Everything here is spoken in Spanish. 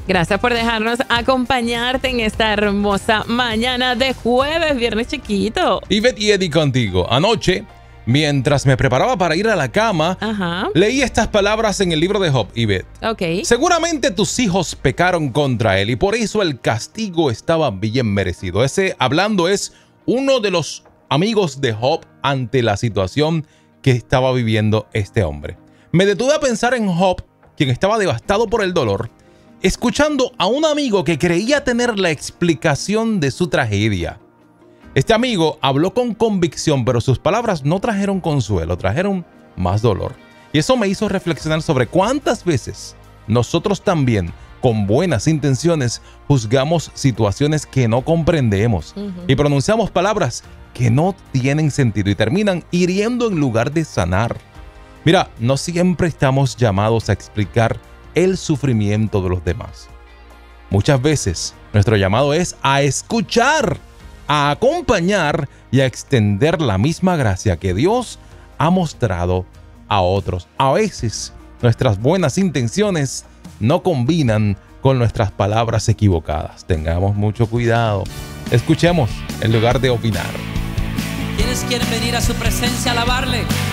Gracias por dejarnos acompañarte en esta hermosa mañana de jueves, viernes chiquito. Ivette y Eddie contigo. Anoche, mientras me preparaba para ir a la cama, leí estas palabras en el libro de Job, Ivette. Ok. Seguramente tus hijos pecaron contra él y por eso el castigo estaba bien merecido. Ese, hablando, es uno de los amigos de Job ante la situación que estaba viviendo este hombre. Me detuve a pensar en Job, quien estaba devastado por el dolor, escuchando a un amigo que creía tener la explicación de su tragedia. Este amigo habló con convicción, pero sus palabras no trajeron consuelo, trajeron más dolor. Y eso me hizo reflexionar sobre cuántas veces nosotros también, con buenas intenciones, juzgamos situaciones que no comprendemos y pronunciamos palabras que no tienen sentido y terminan hiriendo en lugar de sanar. Mira, no siempre estamos llamados a explicar el sufrimiento de los demás. Muchas veces nuestro llamado es a escuchar, a acompañar y a extender la misma gracia que Dios ha mostrado a otros. A veces nuestras buenas intenciones no combinan con nuestras palabras equivocadas. Tengamos mucho cuidado. Escuchemos en lugar de opinar. ¿Quiénes quieren venir a su presencia a alabarle?